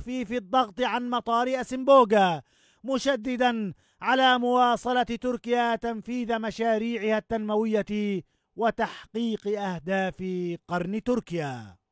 تخفيف الضغط عن مطار أسمبوغا، مشددا على مواصلة تركيا تنفيذ مشاريعها التنموية وتحقيق أهداف قرن تركيا.